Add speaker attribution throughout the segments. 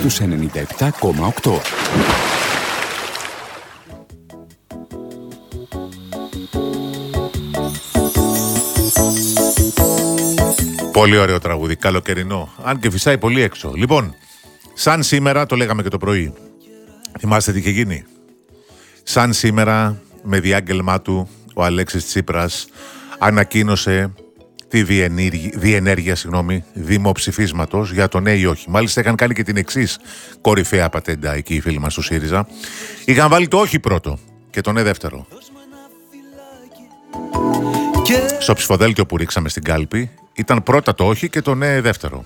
Speaker 1: στους 97,8.
Speaker 2: Πολύ ωραίο τραγούδι, καλοκαιρινό, αν και φυσάει πολύ έξω. Λοιπόν, σαν σήμερα, το λέγαμε και το πρωί, θυμάστε τι είχε γίνει? Σαν σήμερα, με διάγγελμά του, ο Αλέξης Τσίπρας ανακοίνωσε τη διενέργεια δημοψηφίσματος για το ναι ή όχι. Μάλιστα είχαν κάνει και την εξής κορυφαία πατέντα εκεί οι φίλοι μας του ΣΥΡΙΖΑ. Είχαν βάλει το όχι πρώτο και το ναι δεύτερο. Στο ψηφοδέλτιο που ρίξαμε στην κάλπη ήταν πρώτα το όχι και το ναι δεύτερο.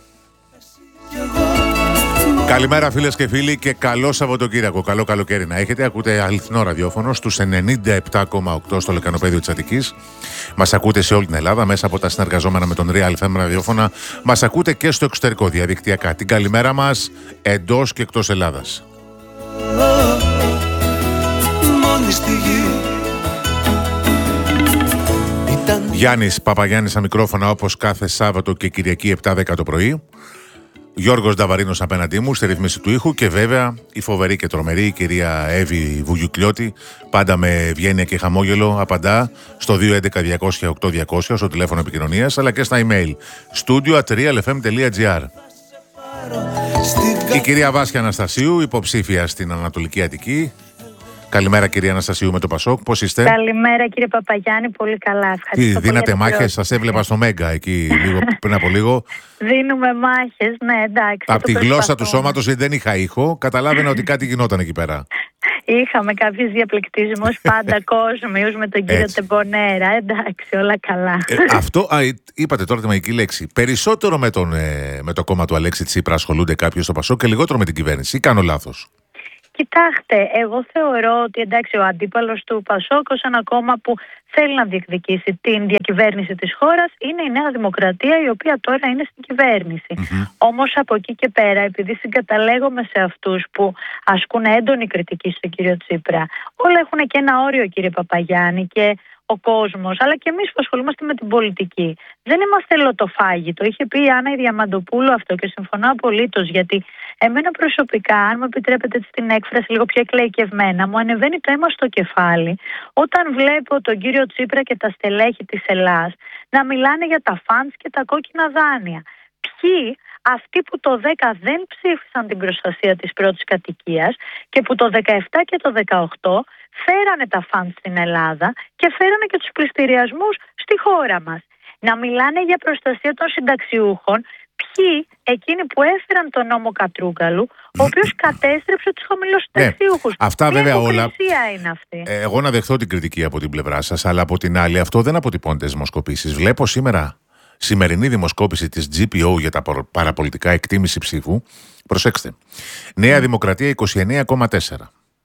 Speaker 2: Καλημέρα φίλες και φίλοι και καλό Σαββατοκύριακο, καλό καλοκαίρι να έχετε. Ακούτε αληθινό ραδιόφωνο στους 97,8 στο Λεκανοπέδιο της Αττικής. Μας ακούτε σε όλη την Ελλάδα μέσα από τα συνεργαζόμενα με τον Real FM ραδιόφωνα. Μας ακούτε και στο εξωτερικό διαδικτυακά. Την καλημέρα μας εντός και εκτός Ελλάδας. Γιάννης Παπαγιάννης στα μικρόφωνα όπως κάθε Σάββατο και Κυριακή 7-10 το πρωί. Γιώργος Νταβαρίνος απέναντί μου στη ρύθμιση του ήχου και βέβαια η φοβερή και τρομερή η κυρία Εύη Βουγιουκλιώτη, πάντα με ευγένεια και χαμόγελο, απαντά στο 211-200-8200 στο τηλέφωνο επικοινωνίας αλλά και στα email studio@realfm.gr. Η κυρία Βάσια Αναστασίου, υποψήφια στην Ανατολική Αττική. Καλημέρα κυρία Αναστασίου με το Πασόκ, πώς είστε?
Speaker 3: Καλημέρα κύριε Παπαγιάννη, πολύ καλά. Ευχαριστώ.
Speaker 2: Τι δίνατε μάχες, σας έβλεπα στο Μέγκα εκεί πριν από λίγο.
Speaker 3: Δίνουμε μάχες, ναι εντάξει.
Speaker 2: Από τη γλώσσα του σώματος δεν είχα ήχο, καταλάβαινα ότι κάτι γινόταν εκεί πέρα.
Speaker 3: Είχαμε κάποιους διαπληκτισμούς πάντα κόσμιους με τον κύριο Τεμπονέρα, εντάξει όλα καλά.
Speaker 2: Αυτό είπατε τώρα τη μαγική λέξη. Περισσότερο με το κόμμα του Αλέξη Τσίπρα ασχολούνται κάποιοι στο Πασόκ και λιγότερο με την κυβέρνηση, ή κάνω λάθος?
Speaker 3: Κοιτάξτε, εγώ θεωρώ ότι εντάξει, ο αντίπαλος του Πασόκ ως ένα κόμμα που θέλει να διεκδικήσει την διακυβέρνηση της χώρας είναι η Νέα Δημοκρατία, η οποία τώρα είναι στην κυβέρνηση. Όμως από εκεί και πέρα, επειδή συγκαταλέγομαι σε αυτούς που ασκούν έντονη κριτική στον κύριο Τσίπρα, όλα έχουν και ένα όριο κύριε Παπαγιάννη και ο κόσμος, αλλά και εμείς που ασχολούμαστε με την πολιτική. Δεν είμαστε λοτοφάγητο. Είχε πει η Άννα η Διαμαντοπούλου αυτό και συμφωνώ απολύτως, γιατί εμένα προσωπικά, αν μου επιτρέπετε την έκφραση λίγο πιο εκλαϊκευμένα, μου ανεβαίνει το αίμα στο κεφάλι όταν βλέπω τον κύριο Τσίπρα και τα στελέχη της Ελλάς να μιλάνε για τα φαντς και τα κόκκινα δάνεια. Ποιοι? Αυτοί που το 10 δεν ψήφισαν την προστασία της πρώτης κατοικίας και που το 17 και το 18 φέρανε τα φαντς στην Ελλάδα και φέρανε και τους πληστηριασμούς στη χώρα μας. Να μιλάνε για προστασία των συνταξιούχων, ποιοι? Εκείνοι που έφεραν τον νόμο Κατρούγκαλου, ο οποίος κατέστρεψε τους χαμηλοσυνταξιούχους.
Speaker 2: Αυτά βέβαια όλα.
Speaker 3: Είναι αυτή.
Speaker 2: Εγώ να δεχθώ την κριτική από την πλευρά σας, αλλά από την άλλη αυτό δεν αποτυπώνεται στις δημοσκοπήσεις. Βλέπω σημερινή δημοσκόπηση της GPO για τα παραπολιτικά εκτίμηση ψήφου. Προσέξτε. Νέα Δημοκρατία 29,4.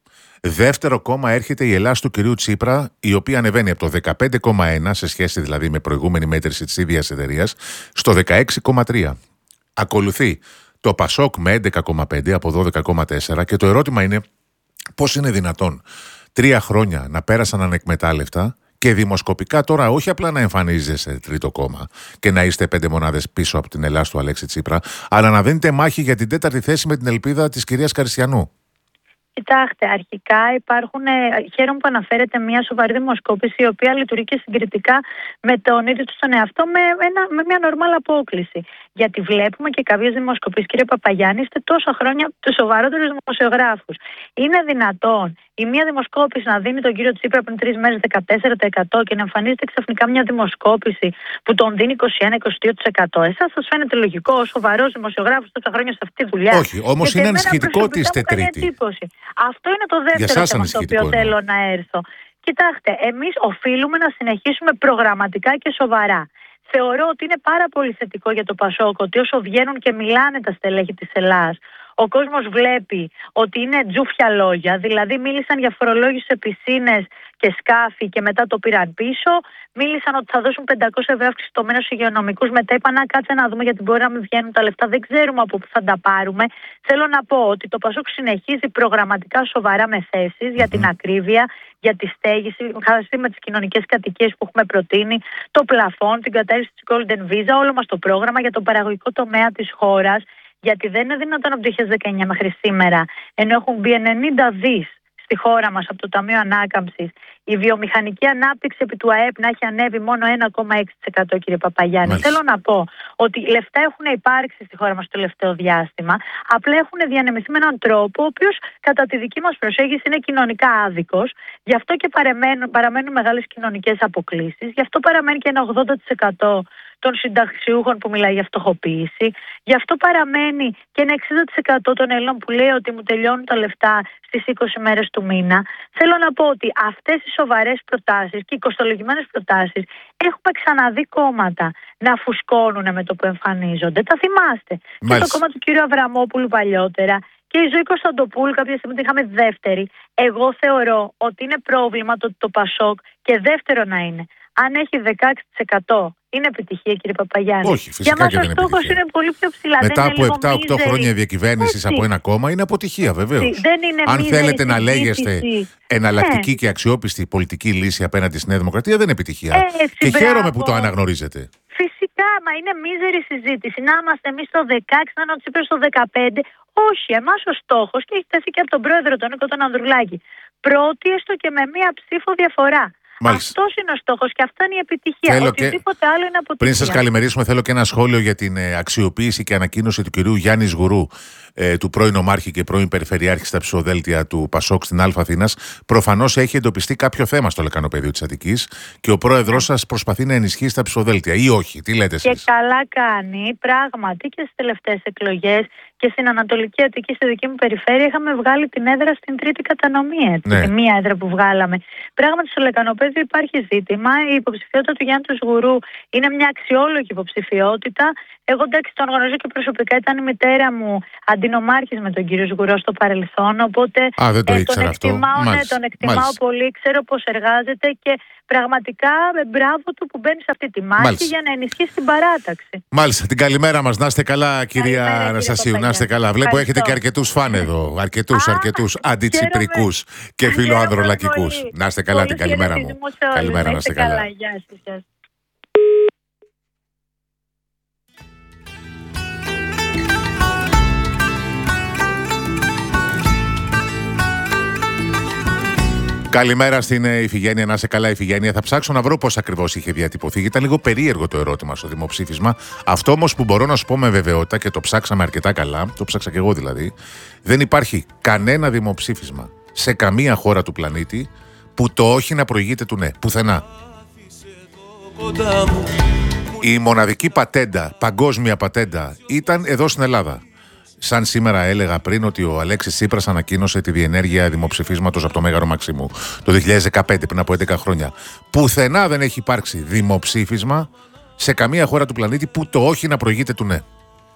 Speaker 2: Δεύτερο κόμμα έρχεται η Ελλάς του κυρίου Τσίπρα, η οποία ανεβαίνει από το 15,1 σε σχέση δηλαδή με προηγούμενη μέτρηση της ίδιας εταιρείας, στο 16,3. Ακολουθεί το Πασόκ με 11,5 από 12,4 και το ερώτημα είναι πώς είναι δυνατόν 3 χρόνια να πέρασαν ανεκμετάλλευτα και δημοσκοπικά τώρα όχι απλά να εμφανίζεσαι τρίτο κόμμα και να είστε 5 μονάδες πίσω από την Ελλάς του Αλέξη Τσίπρα, αλλά να δίνετε μάχη για την 4η θέση με την ελπίδα της κυρίας Καριστιανού.
Speaker 3: Κοιτάξτε, αρχικά χαίρομαι που αναφέρεται μια σοβαρή δημοσκόπηση η οποία λειτουργεί και συγκριτικά με τον ίδιο του τον εαυτό με μια νορμάλ απόκλιση. Γιατί βλέπουμε και κάποιες δημοσκοπήσεις, κύριε Παπαγιάννη, είστε τόσα χρόνια τους σοβαρότερους δημοσιογράφους. Είναι δυνατόν η μία δημοσκόπηση να δίνει τον κύριο Τσίπρα πριν 3 μέρες 14% και να εμφανίζεται ξαφνικά μια δημοσκόπηση που τον δίνει 21-22%? Εσάς σας φαίνεται λογικό ως σοβαρός δημοσιογράφος τόσα χρόνια σε αυτή τη δουλειά?
Speaker 2: Όχι, όμως είναι ενισχυτικό ότι είστε τρίτη.
Speaker 3: Αυτό είναι το δεύτερο θέμα στο οποίο θέλω να έρθω. Κοιτάξτε, εμείς οφείλουμε να συνεχίσουμε προγραμματικά και σοβαρά. Θεωρώ ότι είναι πάρα πολύ θετικό για το Πασόκ ότι όσο βγαίνουν και μιλάνε τα στελέχη της Ελλάς, ο κόσμος βλέπει ότι είναι τζούφια λόγια, δηλαδή μίλησαν για φορολόγηση σε πισίνες και σκάφη και μετά το πήραν πίσω. Μίλησαν ότι θα δώσουν 500 ευρώ αύξηση το μήνα στους υγειονομικούς. Μετά είπαν να κάτσε να δούμε γιατί μπορεί να μην βγαίνουν τα λεφτά. Δεν ξέρουμε από πού θα τα πάρουμε. Θέλω να πω ότι το Πασόκ συνεχίζει προγραμματικά σοβαρά με θέσεις για την ακρίβεια, για τη στέγηση, με τις κοινωνικές κατοικίες που έχουμε προτείνει, το πλαφόν, την κατάρριξη της Golden Visa, όλο μας το πρόγραμμα για το παραγωγικό τομέα της χώρας, Γιατί δεν είναι δυνατόν από το 2019 μέχρι σήμερα, ενώ έχουν μπει 90 δις στη χώρα μας από το Ταμείο Ανάκαμψης, η βιομηχανική ανάπτυξη επί του ΑΕΠ να έχει ανέβει μόνο 1,6%, κύριε Παπαγιάννη.
Speaker 2: Μάλιστα.
Speaker 3: Θέλω να πω ότι λεφτά έχουν υπάρξει στη χώρα μας το τελευταίο διάστημα, απλά έχουν διανεμηθεί με έναν τρόπο, ο οποίος κατά τη δική μας προσέγγιση είναι κοινωνικά άδικος. Γι' αυτό και παραμένουν μεγάλες κοινωνικές αποκλίσεις, γι' αυτό παραμένει και ένα 80% των συνταξιούχων που μιλάει για φτωχοποίηση. Γι' αυτό παραμένει και ένα 60% των Ελλήνων που λέει ότι μου τελειώνουν τα λεφτά στις 20 μέρες του μήνα. Θέλω να πω ότι αυτές οι σοβαρές προτάσεις και οι κοστολογημένες προτάσεις έχουμε ξαναδεί κόμματα να φουσκώνουν με το που εμφανίζονται. Τα θυμάστε. Και το κόμμα του κ. Αβραμόπουλου παλιότερα και η Ζωή Κωνσταντοπούλου κάποια στιγμή είχαμε δεύτερη. Εγώ θεωρώ ότι είναι πρόβλημα το Πασόκ και δεύτερο να είναι. Αν έχει 16%. Είναι επιτυχία, κύριε Παπαγιάννη.
Speaker 2: Όχι, φυσικά και δεν είναι επιτυχία.
Speaker 3: Ο στόχος είναι πολύ πιο ψηλά.
Speaker 2: Μετά από 7-8 χρόνια διακυβέρνησης από ένα κόμμα είναι αποτυχία, βεβαίως. Αν θέλετε να λέγεστε εναλλακτική και αξιόπιστη πολιτική λύση απέναντι στη Νέα Δημοκρατία, δεν είναι επιτυχία. Και χαίρομαι που το αναγνωρίζετε.
Speaker 3: Φυσικά, μα είναι μίζερη συζήτηση. Να είμαστε εμείς στο 16, να είναι ο Τσίπρας στο 15. Όχι, εμάς ο στόχος, και έχει τεθεί και από τον πρόεδρο τον Νίκο τον Ανδρουλάκη, πρώτη έστω και με μία ψήφο διαφορά. Αυτός είναι ο στόχος και αυτό είναι η επιτυχία. Οτιδήποτε άλλο είναι αποτυχία.
Speaker 2: Πριν σας καλημερίσουμε, θέλω και ένα σχόλιο για την αξιοποίηση και ανακοίνωση του κυρίου Γιάννη Γουρού, του πρώην Ομάρχη και πρώην Περιφερειάρχη στα ψηφοδέλτια του Πασόκ στην Α' Αθήνας. Προφανώς έχει εντοπιστεί κάποιο θέμα στο λεκανοπέδιο της Αττικής και ο πρόεδρος σας προσπαθεί να ενισχύσει τα ψηφοδέλτια, ή όχι? Τι λέτε εσείς?
Speaker 3: Και καλά κάνει. Πράγματι και στις τελευταίες εκλογές και στην Ανατολική Αττική, στη δική μου περιφέρεια, είχαμε βγάλει την έδρα στην τρίτη κατανομή. Τη μία έδρα που βγάλαμε. Πράγματι, στο λεκανοπέδιο υπάρχει ζήτημα. Η υποψηφιότητα του Γιάννη του Γουρού είναι μια αξιόλογη υποψηφιότητα. Εγώ εντάξει τον γνωρίζω και προσωπικά, ήταν η μητέρα μου αντινομάρχης με τον κύριο Σγουρό στο παρελθόν. Οπότε τον εκτιμάω πολύ, ξέρω πώς εργάζεται και πραγματικά μπράβο του που μπαίνει σε αυτή τη μάχη για να ενισχύσει την παράταξη.
Speaker 2: Μάλιστα. Την καλημέρα μας. Να είστε καλά, κυρία Αναστασίου. Να είστε καλά. Βλέπω έχετε και αρκετούς φαν εδώ. Αρκετούς αντιτσιπρικούς και φιλοανδρολακικούς. Να είστε καλά, την καλημέρα μου. Καλημέρα, να είστε καλά. Καλημέρα στην Ιφηγένεια, να είσαι καλά Ιφηγένεια. Θα ψάξω να βρω πώς ακριβώς είχε διατυπωθεί. Ήταν λίγο περίεργο το ερώτημα στο δημοψήφισμα. Αυτό όμως που μπορώ να σου πω με βεβαιότητα και το ψάξαμε αρκετά καλά, το ψάξα και εγώ δηλαδή, δεν υπάρχει κανένα δημοψήφισμα σε καμία χώρα του πλανήτη που το όχι να προηγείται του ναι. Πουθενά. Η μοναδική πατέντα, παγκόσμια πατέντα, ήταν εδώ στην Ελλάδα. Σαν σήμερα έλεγα πριν ότι ο Αλέξης Τσίπρας ανακοίνωσε τη διενέργεια δημοψηφίσματος από το Μέγαρο Μαξίμου το 2015, πριν από 11 χρόνια. Πουθενά δεν έχει υπάρξει δημοψήφισμα σε καμία χώρα του πλανήτη που το όχι να προηγείται του ναι.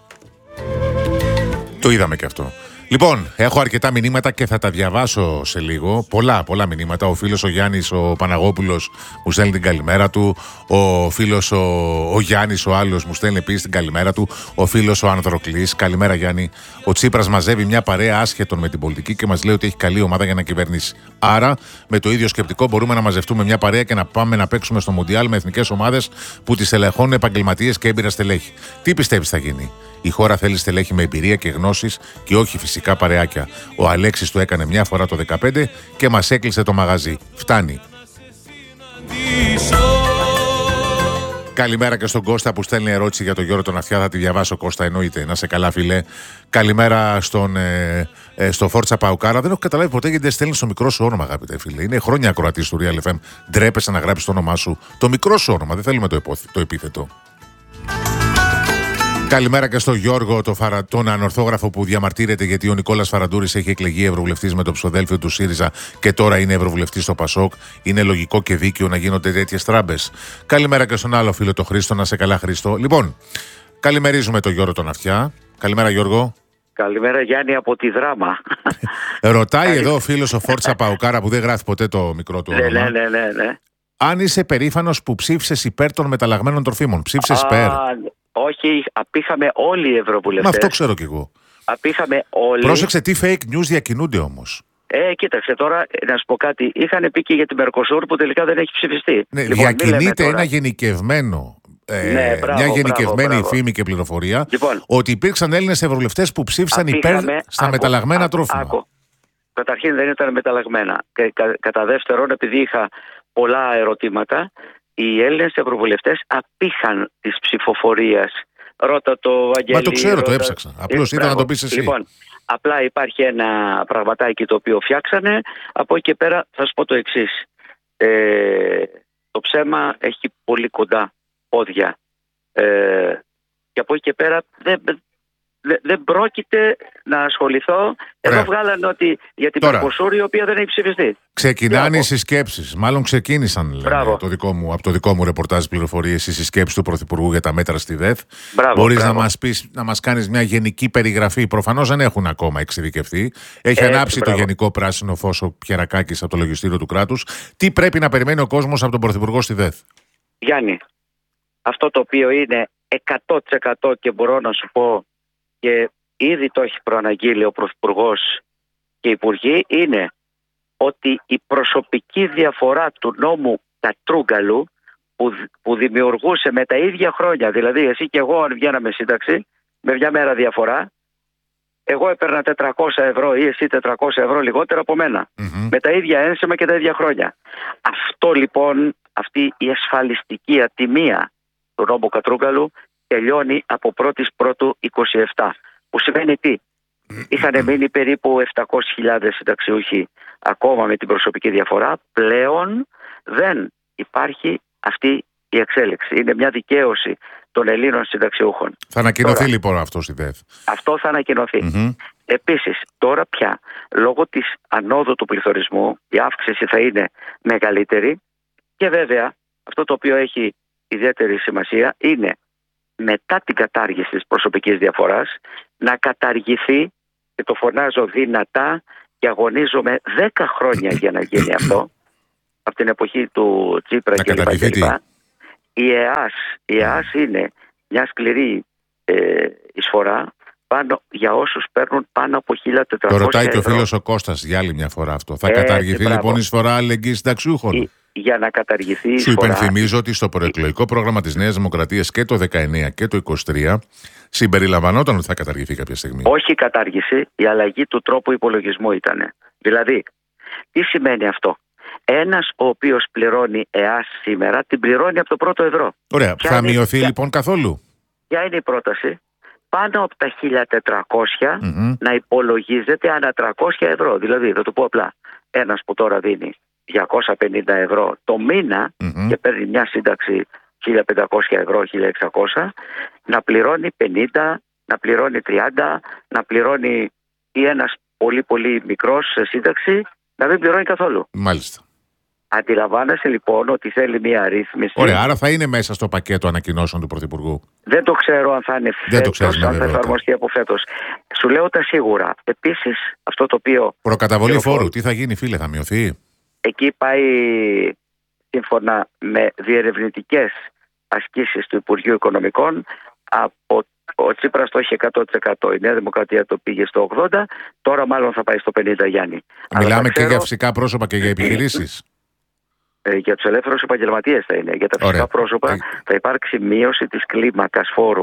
Speaker 2: Το είδαμε και αυτό. Λοιπόν, έχω αρκετά μηνύματα και θα τα διαβάσω σε λίγο. Πολλά μηνύματα. Ο φίλος ο Γιάννης ο Παναγόπουλος μου στέλνει την καλημέρα του. Ο φίλος ο Γιάννης ο άλλος μου στέλνει επίσης την καλημέρα του. Ο φίλος ο Ανδροκλής. Καλημέρα, Γιάννη. Ο Τσίπρας μαζεύει μια παρέα άσχετων με την πολιτική και μας λέει ότι έχει καλή ομάδα για να κυβερνήσει. Άρα, με το ίδιο σκεπτικό, μπορούμε να μαζευτούμε μια παρέα και να πάμε να παίξουμε στο Μουντιάλ με εθνικές ομάδες που τις ελεγχώνουν επαγγελματίες και έμπειρα στελέχη. Τι πιστεύεις θα γίνει? Η χώρα θέλει στελέχη με εμπειρία και γνώσεις και όχι φυσικά παρεάκια. Ο Αλέξης το έκανε μια φορά το 2015 και μας έκλεισε το μαγαζί. Φτάνει. Καλημέρα και στον Κώστα που στέλνει ερώτηση για τον Γιώργο τον Αυτιά. Θα τη διαβάσω, Κώστα, εννοείται. Να σε καλά, φίλε. Καλημέρα στο Φόρτσα Παουκάρα. Δεν έχω καταλάβει ποτέ γιατί δεν στέλνει το μικρό σου όνομα, αγαπητέ φίλε. Είναι χρόνια ακροατής του Real FM. Ντρέπεσαι να γράψει το όνομά σου. Το μικρό σου όνομα. Δεν θέλουμε το επίθετο. Καλημέρα και στον Γιώργο, τον ανορθόγραφο που διαμαρτύρεται γιατί ο Νικόλας Φαραντούρης έχει εκλεγεί ευρωβουλευτής με το ψηφοδέλφιο του ΣΥΡΙΖΑ και τώρα είναι ευρωβουλευτής στο ΠΑΣΟΚ. Είναι λογικό και δίκαιο να γίνονται τέτοιες τράμπες. Καλημέρα και στον άλλο φίλο, τον Χρήστο. Να σε καλά, Χρήστο. Λοιπόν, καλημερίζουμε τον Γιώργο τον Αυτιά. Καλημέρα, Γιώργο.
Speaker 4: Καλημέρα, Γιάννη, από τη Δράμα.
Speaker 2: Ρωτάει εδώ ο φίλος ο Φόρτσα Παουκάρα που δεν γράφει ποτέ το μικρό του όνομα.
Speaker 4: Ναι.
Speaker 2: Αν είσαι περήφανος που ψήφισες υπέρ των μεταλλαγμένων τροφίμων. Ψήφισες υπέρ?
Speaker 4: Όχι, απήχαμε όλοι οι ευρωβουλευτές.
Speaker 2: Μα αυτό ξέρω κι εγώ.
Speaker 4: Απήχαμε όλοι.
Speaker 2: Πρόσεξε τι fake news διακινούνται όμως.
Speaker 4: Κοίταξε τώρα, να σου πω κάτι. Είχαν πει και για την Μερκοσούρ που τελικά δεν έχει ψηφιστεί.
Speaker 2: Ναι, λοιπόν, διακινείται ένα γενικευμένο μια γενικευμένη φήμη και πληροφορία ότι υπήρξαν Έλληνες ευρωβουλευτές που ψήφισαν υπέρ στα μεταλλαγμένα τρόφιμα.
Speaker 4: Καταρχήν δεν ήταν μεταλλαγμένα. Και κατά δεύτερον, επειδή είχα πολλά ερωτήματα, οι Έλληνες ευρωβουλευτές απήχαν της ψηφοφορίας. Ρώτα το Βαγγέλη.
Speaker 2: Μα το ξέρω, το έψαξα. Απλώς ήθελα να το πεις εσύ.
Speaker 4: Λοιπόν, απλά υπάρχει ένα πραγματάκι το οποίο φτιάξανε. Από εκεί και πέρα θα σας πω το εξής. Το ψέμα έχει πολύ κοντά πόδια. Και από εκεί και πέρα δεν πρόκειται να ασχοληθώ. Εδώ βγάλανε ότι για την Περκοσούρη, η οποία δεν έχει ψηφιστεί.
Speaker 2: Ξεκινάνε οι συσκέψεις. Μάλλον ξεκίνησαν, λέμε, από το δικό μου ρεπορτάζ πληροφορίες, οι συσκέψεις του Πρωθυπουργού για τα μέτρα στη ΔΕΘ. Μπορείς να μας κάνεις μια γενική περιγραφή? Προφανώς δεν έχουν ακόμα εξειδικευτεί. Έχει ανάψει το γενικό πράσινο φως ο Πιερακάκης από το λογιστήριο του κράτους. Τι πρέπει να περιμένει ο κόσμος από τον Πρωθυπουργό στη ΔΕΘ?
Speaker 4: Γιάννη, αυτό το οποίο είναι 100% και μπορώ να σου πω, και ήδη το έχει προαναγγείλει ο Πρωθυπουργός και οι Υπουργοί, είναι ότι η προσωπική διαφορά του νόμου Κατρούγκαλου που δημιουργούσε με τα ίδια χρόνια, δηλαδή εσύ και εγώ αν βγαίναμε σύνταξη με μια μέρα διαφορά, εγώ έπαιρνα 400 ευρώ ή εσύ 400 ευρώ λιγότερο από μένα, με τα ίδια ένσημα και τα ίδια χρόνια. Αυτό λοιπόν, αυτή η ασφαλιστική ατιμία του νόμου Κατρούγκαλου τελειώνει από 1η Πρώτου 27. Που σημαίνει τι? Είχαν μείνει περίπου 700.000 συνταξιούχοι ακόμα με την προσωπική διαφορά. Πλέον δεν υπάρχει αυτή η εξέλιξη. Είναι μια δικαίωση των Ελλήνων συνταξιούχων.
Speaker 2: Θα ανακοινωθεί λοιπόν αυτό στη ΔΕΘ.
Speaker 4: Αυτό θα ανακοινωθεί. Επίσης, τώρα πια, λόγω της ανόδου του πληθωρισμού, η αύξηση θα είναι μεγαλύτερη και βέβαια αυτό το οποίο έχει ιδιαίτερη σημασία είναι μετά την κατάργηση της προσωπικής διαφοράς να καταργηθεί, και το φωνάζω δυνατά και αγωνίζομαι 10 χρόνια για να γίνει αυτό, από την εποχή του Τσίπρα κλπ. Η ΕΑΣ είναι μια σκληρή εισφορά πάνω για όσους παίρνουν πάνω από 1.400 ευρώ.
Speaker 2: Το ρωτάει και ο φίλος ο Κώστας για άλλη μια φορά αυτό. Θα καταργηθεί λοιπόν η εισφορά αλληλεγγύης συνταξιούχων?
Speaker 4: Για να καταργηθεί η
Speaker 2: Σου υπενθυμίζω ότι στο προεκλογικό πρόγραμμα της Νέας Δημοκρατίας και το 19 και το 23 συμπεριλαμβανόταν ότι θα καταργηθεί κάποια στιγμή.
Speaker 4: Όχι η κατάργηση, η αλλαγή του τρόπου υπολογισμού ήταν. Δηλαδή, τι σημαίνει αυτό? Ένας ο οποίος πληρώνει ΕΑΣ σήμερα την πληρώνει από το πρώτο ευρώ.
Speaker 2: Ωραία. Θα μειωθεί λοιπόν καθόλου?
Speaker 4: Ποια είναι η πρόταση? Πάνω από τα 1.400 να υπολογίζεται ανά 300 ευρώ. Δηλαδή, θα το πω απλά, ένας που τώρα δίνει 250 ευρώ το μήνα και παίρνει μια σύνταξη 1.500 ευρώ, 1.600, να πληρώνει 50, να πληρώνει 30, να πληρώνει ή ένας πολύ πολύ μικρός σε σύνταξη να μην πληρώνει καθόλου.
Speaker 2: Μάλιστα.
Speaker 4: Αντιλαμβάνεσαι λοιπόν ότι θέλει μια ρύθμιση.
Speaker 2: Ωραία, άρα θα είναι μέσα στο πακέτο ανακοινώσεων του Πρωθυπουργού?
Speaker 4: Δεν το ξέρω αν θα είναι φέτος, αν θα εφαρμοστεί από φέτος. Σου λέω τα σίγουρα. Επίσης, αυτό το οποίο...
Speaker 2: Προκαταβολή φόρου, τι θα γίνει φίλε, θα μειωθεί? Εκεί
Speaker 4: πάει σύμφωνα με διερευνητικές ασκήσεις του Υπουργείου Οικονομικών. Ο Τσίπρας το είχε 100%. Η Νέα Δημοκρατία το πήγε στο 80%. Τώρα μάλλον θα πάει στο 50%, Γιάννη.
Speaker 2: Μιλάμε και για φυσικά πρόσωπα και για επιχειρήσεις?
Speaker 4: Για τους ελεύθερους επαγγελματίες θα είναι. Για τα φυσικά πρόσωπα θα υπάρξει μείωση της κλίμακας φόρου.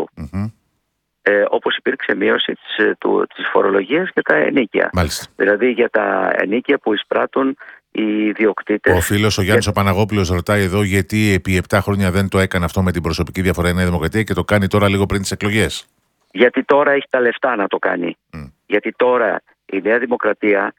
Speaker 4: Όπως υπήρξε μείωση της φορολογίας για τα ενοίκια.
Speaker 2: Μάλιστα.
Speaker 4: Δηλαδή για τα ενοίκια που εισπράττουν οι ιδιοκτήτες.
Speaker 2: Ο φίλος ο Γιάννης ο Παναγόπουλος ρωτάει εδώ γιατί επί 7 χρόνια δεν το έκανε αυτό με την προσωπική διαφορά η Νέα Δημοκρατία και το κάνει τώρα λίγο πριν τις εκλογές.
Speaker 4: Γιατί τώρα έχει τα λεφτά να το κάνει. Γιατί τώρα η Νέα Δημοκρατία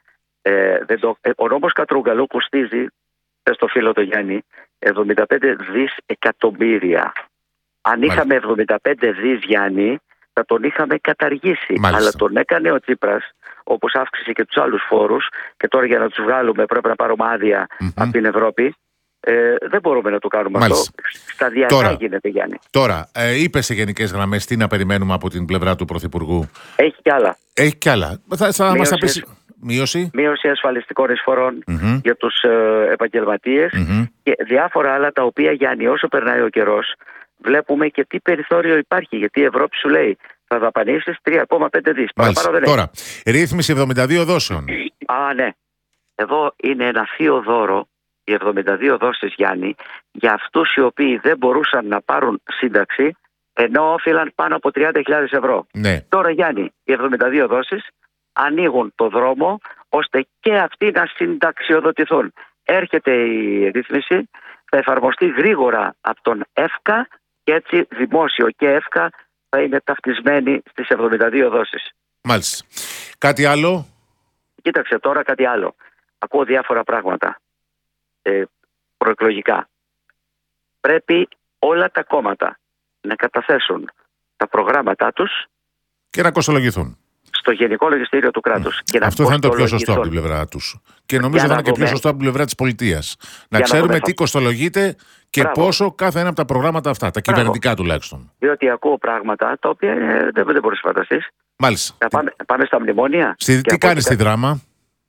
Speaker 4: ο νόμος Κατρούγκαλου κοστίζει, στο φίλο το Γιάννη, 75 δις εκατομμύρια. Αν είχαμε 75 δις, Γιάννη, θα τον είχαμε καταργήσει.
Speaker 2: Μάλιστα.
Speaker 4: Αλλά τον έκανε ο Τσίπρας, όπως αύξησε και τους άλλους φόρους, και τώρα για να τους βγάλουμε πρέπει να πάρουμε άδεια από την Ευρώπη. Δεν μπορούμε να το κάνουμε.
Speaker 2: Μάλιστα.
Speaker 4: Αυτό. Σταδιακά τώρα γίνεται, Γιάννη.
Speaker 2: Τώρα, είπε σε γενικές γραμμές τι να περιμένουμε από την πλευρά του Πρωθυπουργού?
Speaker 4: Έχει κι άλλα.
Speaker 2: Έχει κι άλλα. Θα μας τα πεις. Μείωση
Speaker 4: ασφαλιστικών εισφορών για τους επαγγελματίες και διάφορα άλλα τα οποία, Γιάννη, όσο περνάει ο καιρός βλέπουμε και τι περιθώριο υπάρχει, γιατί η Ευρώπη σου λέει θα δαπανίσεις 3,5 δις. Παραπάνω δεν
Speaker 2: τώρα, ρύθμιση 72 δόσεων.
Speaker 4: Ναι. Εδώ είναι ένα θείο δώρο οι 72 δόσεις, Γιάννη, για αυτούς οι οποίοι δεν μπορούσαν να πάρουν σύνταξη, ενώ όφυλαν πάνω από 30.000 ευρώ.
Speaker 2: Ναι.
Speaker 4: Τώρα, Γιάννη, οι 72 δόσεις ανοίγουν το δρόμο ώστε και αυτοί να συνταξιοδοτηθούν. Έρχεται η ρύθμιση, θα εφαρμοστεί γρήγορα από τον ΕΦΚΑ και έτσι δημόσιο και ΕΦΚΑ θα είναι ταυτισμένοι στις 72 δόσεις.
Speaker 2: Μάλιστα. Κάτι άλλο?
Speaker 4: Κοίταξε τώρα κάτι άλλο. Ακούω διάφορα πράγματα προεκλογικά. Πρέπει όλα τα κόμματα να καταθέσουν τα προγράμματά τους
Speaker 2: και να κοστολογηθούν
Speaker 4: στο Γενικό Λογιστήριο του κράτους. Και
Speaker 2: αυτό θα είναι το πιο σωστό από την πλευρά τους. Και νομίζω θα είναι και πιο σωστό από την πλευρά της πολιτείας. Να ξέρουμε τι κοστολογείται και πόσο κάθε ένα από τα προγράμματα αυτά, τα κυβερνητικά τουλάχιστον.
Speaker 4: Διότι ακούω πράγματα τα οποία δεν μπορείς να φανταστείς.
Speaker 2: Μάλιστα.
Speaker 4: Πάμε στα μνημόνια.
Speaker 2: Τι κάνει στη δράμα?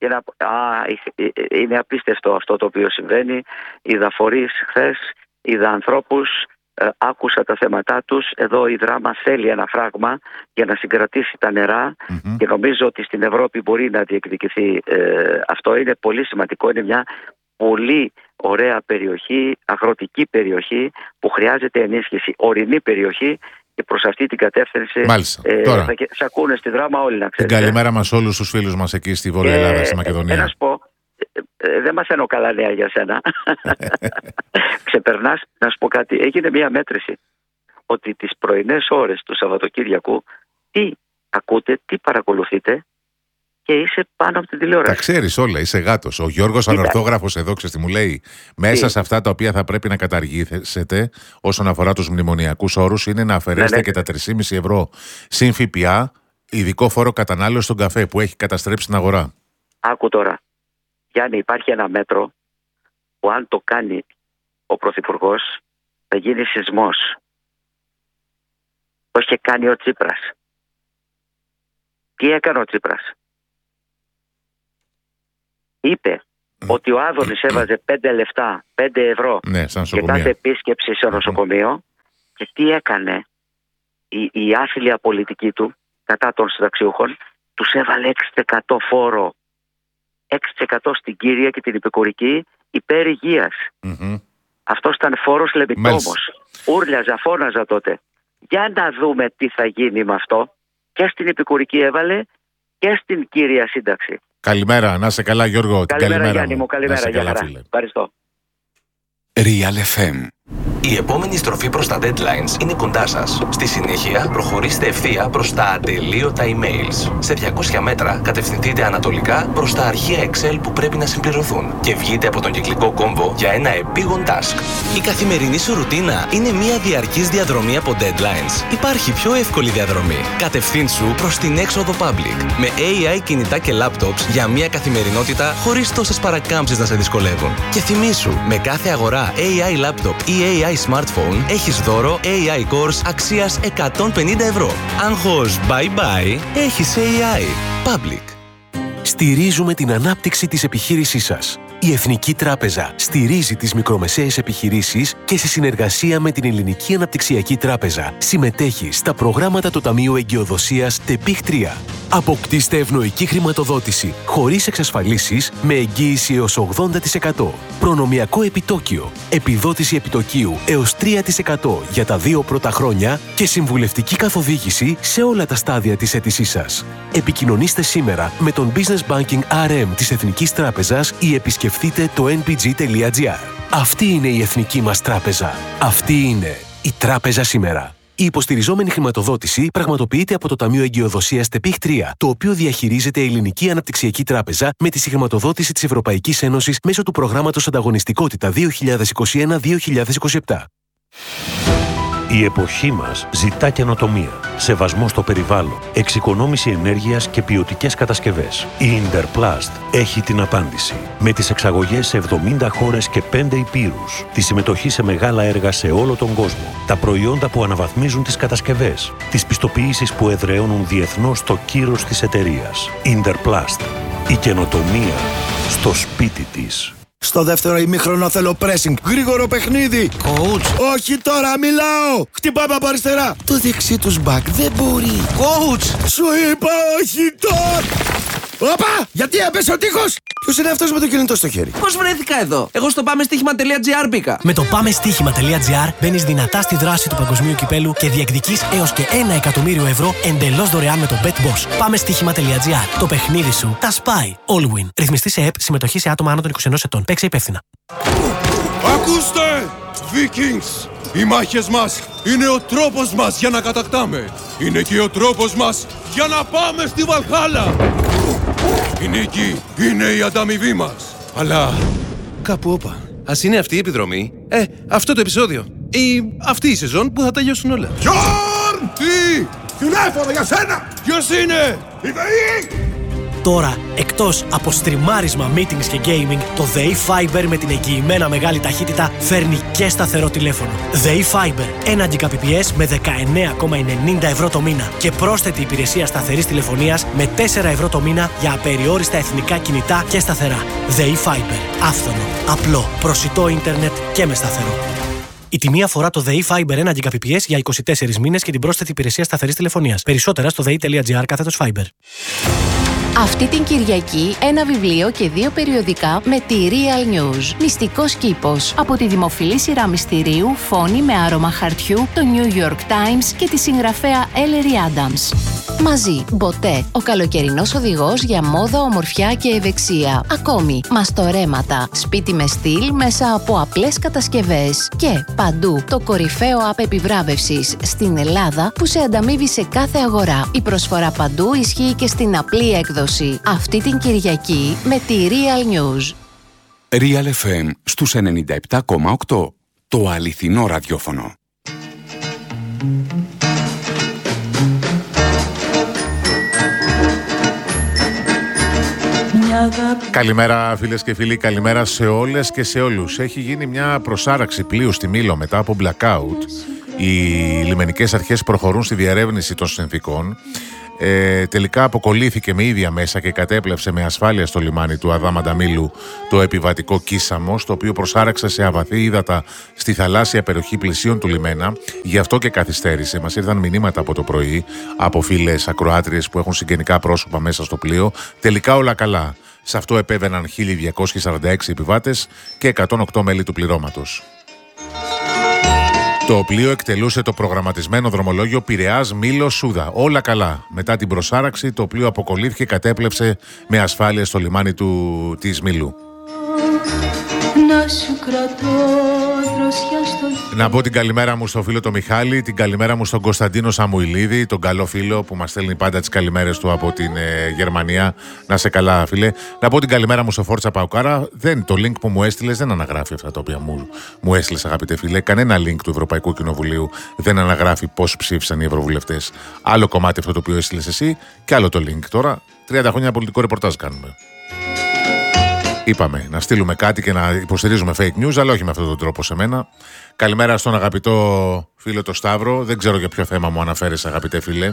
Speaker 4: Είναι απίστευτο αυτό το οποίο συμβαίνει. Είδα φορείς χθες, είδα ανθρώπους, άκουσα τα θέματά τους. Εδώ η δράμα θέλει ένα φράγμα για να συγκρατήσει τα νερά και νομίζω ότι στην Ευρώπη μπορεί να διεκδικηθεί αυτό. Είναι πολύ σημαντικό, είναι μια πολύ ωραία περιοχή, αγροτική περιοχή που χρειάζεται ενίσχυση, ορεινή περιοχή. Και προς αυτή την κατεύθυνση
Speaker 2: τώρα,
Speaker 4: θα σε ακούνε στη δράμα όλοι, να ξέρετε.
Speaker 2: Την καλημέρα μας όλους τους φίλους μας εκεί στη Βόρεια Ελλάδα, στη Μακεδονία.
Speaker 4: Να σου πω, δεν μαθαίνω καλά νέα για σένα. Ξεπερνάς, να σου πω κάτι. Έγινε μια μέτρηση ότι τις πρωινές ώρες του Σαββατοκύριακου τι ακούτε, τι παρακολουθείτε και είσαι πάνω από την τηλεόραση.
Speaker 2: Τα ξέρεις όλα, είσαι γάτος. Ο Γιώργος Ανορθόγραφος εδώ, ξέρεις τι μου λέει? Μέσα σε αυτά τα οποία θα πρέπει να καταργήσετε όσον αφορά τους μνημονιακούς όρους είναι να αφαιρέσετε και τα 3,5 ευρώ συν ΦΠΑ, ειδικό φόρο κατανάλωση στον καφέ που έχει καταστρέψει την αγορά.
Speaker 4: Άκου τώρα. Γιάννη, υπάρχει ένα μέτρο που αν το κάνει ο Πρωθυπουργός θα γίνει σεισμός. Το είχε κάνει ο Τσίπρας. Τι έκανε ο Τσίπρας? Είπε ότι ο Άδωνης έβαζε 5 ευρώ για κάθε επίσκεψη σε νοσοκομείο και τι έκανε η άθλια πολιτική του κατά των συνταξιούχων? Τους έβαλε 6% φόρο, 6% στην κύρια και την επικουρική υπέρ υγείας. Αυτός ήταν φόρος λεβιτόμος. Ούρλιαζα, φώναζα τότε. Για να δούμε τι θα γίνει με αυτό. Και στην επικουρική έβαλε και στην κύρια σύνταξη.
Speaker 2: Καλημέρα, να είσαι καλά Γιώργο.
Speaker 4: Καλημέρα Γιάννη μου, καλημέρα, για χαρά. Ευχαριστώ.
Speaker 1: Real FM.
Speaker 5: Η επόμενη στροφή προς τα deadlines είναι κοντά σας. Στη συνέχεια, προχωρήστε ευθεία προς τα ατελείωτα emails. Σε 200 μέτρα, κατευθυνθείτε ανατολικά προς τα αρχεία Excel που πρέπει να συμπληρωθούν και βγείτε από τον κυκλικό κόμβο για ένα επίγον task. Η καθημερινή σου ρουτίνα είναι μια διαρκής διαδρομή από deadlines. Υπάρχει πιο εύκολη διαδρομή. Κατευθύνσου προς την έξοδο public. Με AI κινητά και laptops για μια καθημερινότητα χωρίς τόσες παρακάμψεις να σε δυσκολεύουν. Και θυμήσου, με κάθε αγορά AI laptop ή AI smartphone έχεις δώρο AI course αξίας 150 ευρώ. Άγχος bye bye, έχεις AI. Public.
Speaker 6: Στηρίζουμε την ανάπτυξη της επιχείρησής σας. Η Εθνική Τράπεζα στηρίζει τις μικρομεσαίες επιχειρήσεις και σε συνεργασία με την Ελληνική Αναπτυξιακή Τράπεζα συμμετέχει στα προγράμματα του Ταμείου Εγκυοδοσίας ΤΕΠΙΧ 3. Αποκτήστε ευνοϊκή χρηματοδότηση χωρίς εξασφαλίσεις με εγγύηση έως 80%. Προνομιακό επιτόκιο, επιδότηση επιτοκίου έως 3% για τα 2 πρώτα χρόνια και συμβουλευτική καθοδήγηση σε όλα τα στάδια της αίτησής σας. Επικοινωνήστε σήμερα με τον Business Banking RM της Εθνικής Τράπεζας ή επισκεφτείτε το npg.gr. Αυτή είναι η Εθνική μας Τράπεζα. Αυτή είναι η Τράπεζα σήμερα. Η υποστηριζόμενη χρηματοδότηση πραγματοποιείται από το Ταμείο Εγκυοδοσίας ΤΕΠΙΧ 3, το οποίο διαχειρίζεται η Ελληνική Αναπτυξιακή Τράπεζα με τη συγχρηματοδότηση της Ευρωπαϊκής Ένωσης μέσω του Προγράμματος Ανταγωνιστικότητα 2021-2027.
Speaker 7: Η εποχή μας ζητά καινοτομία, σεβασμό στο περιβάλλον, εξοικονόμηση ενέργειας και ποιοτικές κατασκευές. Η Interplast έχει την απάντηση. Με τις εξαγωγές σε 70 χώρες και 5 υπήρους, τη συμμετοχή σε μεγάλα έργα σε όλο τον κόσμο, τα προϊόντα που αναβαθμίζουν τις κατασκευές, τις πιστοποιήσεις που εδραιώνουν διεθνώς το κύρος της εταιρείας. Interplast. Η καινοτομία στο σπίτι της.
Speaker 8: Στο δεύτερο ημίχρονο θέλω pressing. Γρήγορο παιχνίδι.
Speaker 9: Coach.
Speaker 8: Όχι τώρα, μιλάω. Χτυπάμε από αριστερά.
Speaker 9: Το δεξί τους μπακ δεν μπορεί.
Speaker 8: Coach. Σου είπα όχι τώρα. Όπα, γιατί έπεσε ο τείχος. Ποιος είναι αυτός με το κινητό στο χέρι?
Speaker 9: Πώς βρέθηκα εδώ? Εγώ στο πάμεστοίχημα.gr μπήκα.
Speaker 10: Με το πάμεστοίχημα.gr μπαίνεις δυνατά στη δράση του παγκοσμίου κυπέλου και διεκδικείς έως και 1 εκατομμύριο ευρώ εντελώς δωρεάν με το BetBoss. Πάμεστοίχημα.gr. Το παιχνίδι σου τα σπάει. All win. Ρυθμιστή σε ΕΠ, συμμετοχή σε άτομα άνω των 21 ετών. Παίξε υπεύθυνα.
Speaker 8: Ακούστε! Vikings! Οι μάχες μας είναι ο τρόπος μας για να κατακτάμε. Είναι και ο τρόπος μας για να πάμε στη Βαλχάλα. Η νίκη είναι η ανταμοιβή μας. Αλλά κάπου όπα.
Speaker 11: Ας είναι αυτή η επιδρομή, αυτό το επεισόδιο ή αυτή η σεζόν που θα τελειώσουν όλα.
Speaker 8: Γιόρν! Τι! Τηλέφωνο για σένα! Ποιος είναι? Η ΔΕΗ!
Speaker 10: Τώρα, εκτός από στριμάρισμα, meetings και gaming, το ΔΕΗ Fiber με την εγγυημένα μεγάλη ταχύτητα φέρνει και σταθερό τηλέφωνο. ΔΕΗ Fiber, 1 Gbps με 19,90 ευρώ το μήνα και πρόσθετη υπηρεσία σταθερής τηλεφωνίας με 4 ευρώ το μήνα για απεριόριστα εθνικά κινητά και σταθερά. ΔΕΗ Fiber, άφθονο, απλό, προσιτό ίντερνετ και με σταθερό. Η τιμή αφορά το ΔΕΗ Fiber 1 Gbps για 24 μήνες και την πρόσθετη υπηρεσία σταθερής τηλεφωνίας. Περισσότερα στο dei.gr/Fiber.
Speaker 12: Αυτή την Κυριακή ένα βιβλίο και 2 περιοδικά με τη Real News. Μυστικός κήπος. Από τη δημοφιλή σειρά μυστηρίου Φόνη με άρωμα χαρτιού, το New York Times και τη συγγραφέα Ellery Adams. Μαζί, Μποτέ, ο καλοκαιρινός οδηγός για μόδα, ομορφιά και ευεξία. Ακόμη, μαστορέματα, σπίτι με στυλ μέσα από απλές κατασκευές. Και παντού, το κορυφαίο app επιβράβευσης στην Ελλάδα που σε ανταμείβει σε κάθε αγορά. Η προσφορά παντού ισχύει και στην απλή έκδοση. Αυτή την Κυριακή με τη Real News.
Speaker 1: Real FM στους 97,8. Το αληθινό ραδιόφωνο.
Speaker 2: Καλημέρα φίλες και φίλοι, καλημέρα σε όλες και σε όλους. Έχει γίνει μια προσάραξη πλοίου στη Μήλο μετά από blackout. Οι λιμενικές αρχές προχωρούν στη διερεύνηση των συνθήκων. Τελικά αποκολλήθηκε με ίδια μέσα και κατέπλευσε με ασφάλεια στο λιμάνι του Αδάμανταμήλου το επιβατικό Κίσαμος, το οποίο προσάραξε σε αβαθή ύδατα στη θαλάσσια περιοχή πλησίων του λιμένα. Γι' αυτό και καθυστέρησε. Μας ήρθαν μηνύματα από το πρωί από φίλες ακροάτριες που έχουν συγγενικά πρόσωπα μέσα στο πλοίο. Τελικά όλα καλά. Σε αυτό επέβαιναν 1.246 επιβάτες και 108 μέλη του πληρώματος. Το πλοίο εκτελούσε το προγραμματισμένο δρομολόγιο Πειραιάς-Μήλος-Σούδα. Όλα καλά. Μετά την προσάραξη, το πλοίο αποκολλήθηκε και κατέπλεψε με ασφάλεια στο λιμάνι της Μήλου. Να πω την καλημέρα μου στο φίλο τον Μιχάλη, την καλημέρα μου στον Κωνσταντίνο Σαμουηλίδη, τον καλό φίλο που μας στέλνει πάντα τις καλημέρες του από την Γερμανία. Να σε καλά, φίλε. Να πω την καλημέρα μου στο Φόρτσα Παουκάρα. Το link που μου έστειλες δεν αναγράφει αυτά τα οποία μου έστειλες, αγαπητέ φίλε. Κανένα link του Ευρωπαϊκού Κοινοβουλίου δεν αναγράφει πώς ψήφισαν οι ευρωβουλευτές. Άλλο κομμάτι αυτό το οποίο έστειλες εσύ και άλλο το link. Τώρα 30 χρόνια πολιτικό ρεπορτάζ κάνουμε. Είπαμε να στείλουμε κάτι και να υποστηρίζουμε fake news, αλλά όχι με αυτόν τον τρόπο σε μένα. Καλημέρα στον αγαπητό φίλο το Σταύρο. Δεν ξέρω για ποιο θέμα μου αναφέρεσαι, αγαπητέ φίλε.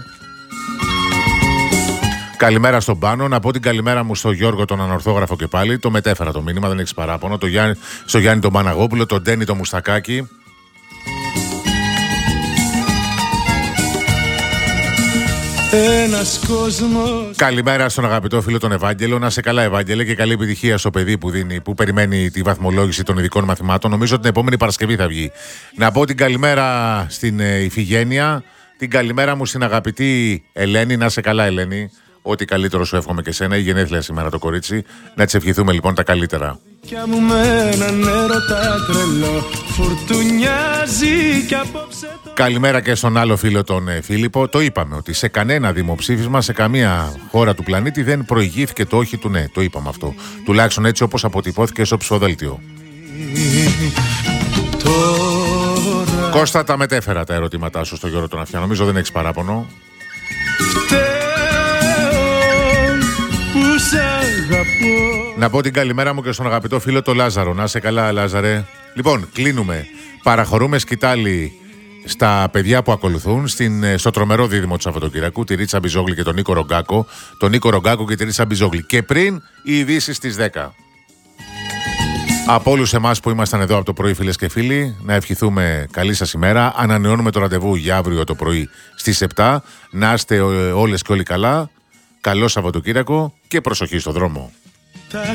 Speaker 2: Καλημέρα στον Πάνο. Να πω την καλημέρα μου στον Γιώργο τον Ανορθόγραφο και πάλι. Το μετέφερα το μήνυμα, δεν έχεις παράπονο. Στο Γιάννη τον Παναγόπουλο, τον Ντένι τον Μουστακάκη.
Speaker 8: Ένας κόσμος.
Speaker 2: Καλημέρα στον αγαπητό φίλο τον Ευάγγελο. Να σε καλά, Ευάγγελε, και καλή επιτυχία στο παιδί που περιμένει τη βαθμολόγηση των ειδικών μαθημάτων. Νομίζω ότι την επόμενη Παρασκευή θα βγει. Να πω την καλημέρα στην Ιφηγένεια. Την καλημέρα μου στην αγαπητή Ελένη. Να σε καλά, Ελένη. Ό,τι καλύτερο σου εύχομαι και σένα. Η γενέθλια σήμερα το κορίτσι. Να της ευχηθούμε λοιπόν τα καλύτερα. Καλημέρα και στον άλλο φίλο τον Φίλιππο. Το είπαμε ότι σε κανένα δημοψήφισμα, σε καμία χώρα του πλανήτη δεν προηγήθηκε το όχι του ναι. Το είπαμε αυτό. Τουλάχιστον έτσι όπως αποτυπώθηκε στο ψηφοδέλτιο. Κώστα, τα μετέφερα τα ερωτήματά σου στο Γιώργο τον Αφιά. Νομίζω δεν έχεις παράπονο. Να πω την καλημέρα μου και στον αγαπητό φίλο το Λάζαρο. Να σε καλά, Λάζαρε. Λοιπόν, κλείνουμε. Παραχωρούμε σκητάλη στα παιδιά που ακολουθούν στο τρομερό δίδυμο του Σαββατοκυριακού, τη Ρίτσα Μπιζόγλη και τον Νίκο Ρογκάκο. Τον Νίκο Ρογκάκο και τη Ρίτσα Μπιζόγλη. Και πριν οι ειδήσεις στις 10. Από όλους εμάς που ήμασταν εδώ από το πρωί, φίλες και φίλοι, να ευχηθούμε καλή σας ημέρα. Ανανεώνουμε το ραντεβού για αύριο το πρωί στις 7. Να είστε όλες και όλοι καλά. Καλό Σαββατοκύριακο και προσοχή στο δρόμο.